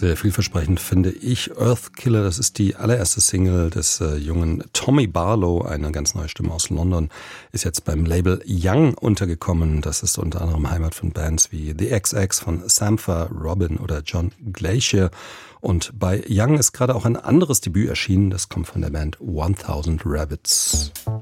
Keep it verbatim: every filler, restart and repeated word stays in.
Sehr vielversprechend finde ich. Earthkiller, das ist die allererste Single des äh, jungen Tommy Barlow, eine ganz neue Stimme aus London, ist jetzt beim Label Young untergekommen. Das ist unter anderem Heimat von Bands wie The X X von Sampha, Robin oder John Glacier. Und bei Young ist gerade auch ein anderes Debüt erschienen, das kommt von der Band tausend Rabbits.